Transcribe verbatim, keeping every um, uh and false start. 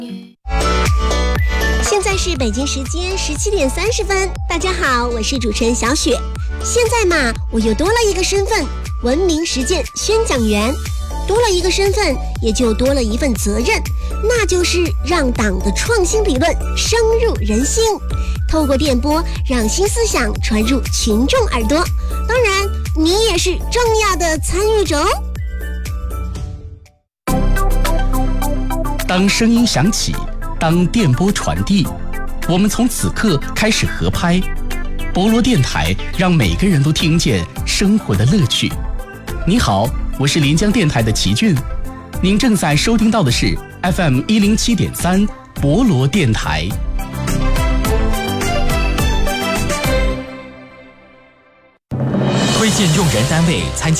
现在是北京时间十七点三十分，大家好，我是主持人小雪。现在嘛，我又多了一个身份，文明实践宣讲员。多了一个身份，也就多了一份责任，那就是让党的创新理论深入人心，透过电波让新思想传入群众耳朵。当然，你也是重要的参与者哦。 当声音响起，当电波传递，我们从此刻开始合拍。博罗电台让每个人都听见生活的乐趣。你好，我是临江电台的齐俊，您正在收听到的是 F M 一零七点三博罗电台。 推荐用人单位参加